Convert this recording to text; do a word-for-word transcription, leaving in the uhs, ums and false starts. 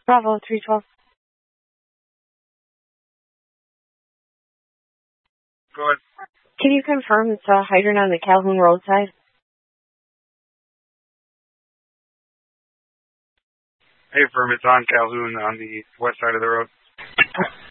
Bravo, three twelve. Go ahead. Can you confirm it's a hydrant on the Calhoun roadside? Hey, firm, it's on Calhoun on the west side of the road.